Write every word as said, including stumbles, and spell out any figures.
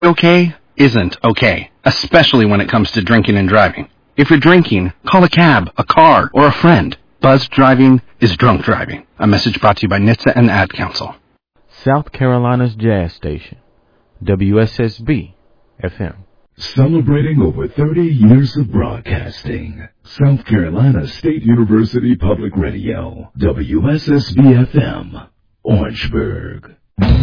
Okay isn't okay, especially when it comes to drinking and driving. If you're drinking, call a cab, a car, or a friend. Buzzed driving is drunk driving. A message brought to you by N H T S A and the Ad Council. South Carolina's Jazz Station, W S S B F M. Celebrating over thirty years of broadcasting. South Carolina State University Public Radio, W S S B F M, Orangeburg.